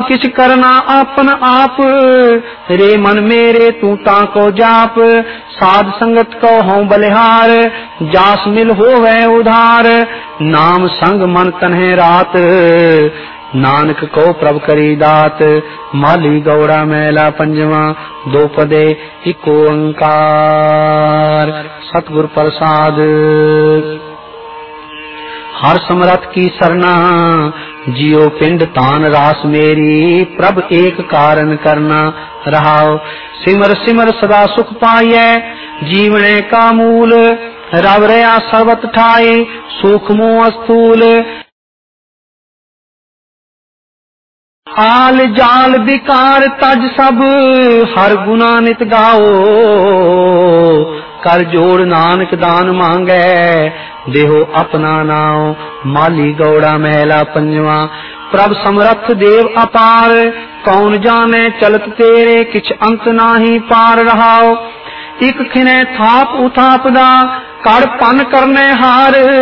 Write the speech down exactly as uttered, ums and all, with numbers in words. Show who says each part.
Speaker 1: किछ करना आपन आप, रे मन मेरे तू ताको जाप। साध संगत को हों बलिहार, जास मिल होवे उधार। नाम संग मन तन्हे रात, नानक को प्रभ करी दात। माली गौड़ा मैला पंजवा, दो पदे इको ओंकार। सतगुर प्रसाद। हर समरथ की सरना, जियो पिंड तान रास मेरी। प्रभ एक कारण करना रहाओ, सिमर सिमर सदा सुख पाइए। जीवने का मूल, रव रया सर्वत ठाए। सूक्ष्मो स्थूल, आल जाल विकार तज सब। हर गुना नित गाओ, कर जोड़ नानक दान मांगे। देहो अपना नाओ, माली गौड़ा महला पंजवा। प्रभ समरथ देव अपार, कौन जाने चलत तेरे। किछ अंत नाही पार रहाओ, इक खिने थाप उथापदा। कड़ पन करने हार,